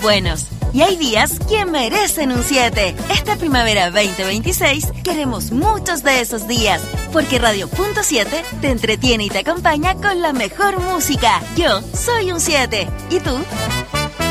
buenos. Y hay días que merecen un 7. Esta primavera 2026 queremos muchos de esos días, porque Radio Punto 7 te entretiene y te acompaña con la mejor música. Yo soy un 7. ¿Y tú?